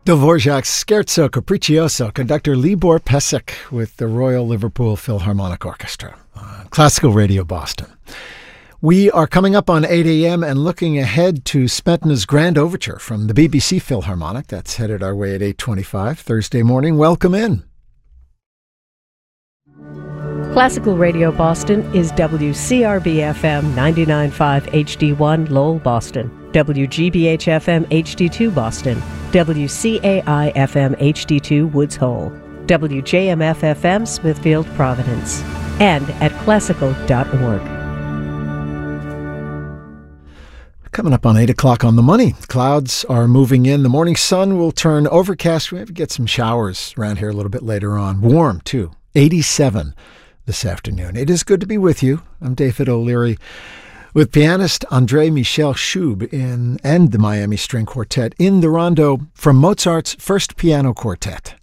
Dvorak's Scherzo Capriccioso, conductor Libor Pesek with the Royal Liverpool Philharmonic Orchestra. Classical Radio Boston. We are coming up on 8 a.m. and looking ahead to Smetana's Grand Overture from the BBC Philharmonic. That's headed our way at 8:25 Thursday morning. Welcome in. Classical Radio Boston is WCRB-FM 99.5 HD1 Lowell, Boston, WGBH-FM HD2 Boston, WCAI-FM HD2 Woods Hole, WJMF-FM Smithfield, Providence, and at classical.org. Coming up on 8 o'clock on the money. Clouds are moving in. The morning sun will turn overcast. We have to get some showers around here a little bit later on. Warm, too. 87 this afternoon. It is good to be with you. I'm David O'Leary with pianist André Michel Schub and the Miami String Quartet in the rondo from Mozart's First Piano Quartet.